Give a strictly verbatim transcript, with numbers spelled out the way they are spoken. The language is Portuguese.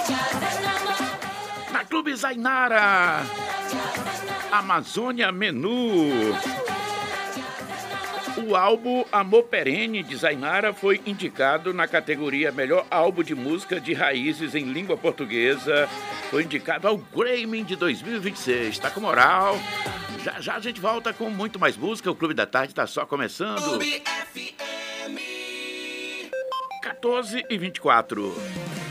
Na Clube Zainara, Amazônia Menu. O álbum Amor Perene de Zainara foi indicado na categoria Melhor Álbum de Música de Raízes em Língua Portuguesa. Foi indicado ao Grammy de dois mil e vinte e seis. Tá com moral? Já já a gente volta com muito mais música. O Clube da Tarde tá só começando. quatorze e vinte e quatro.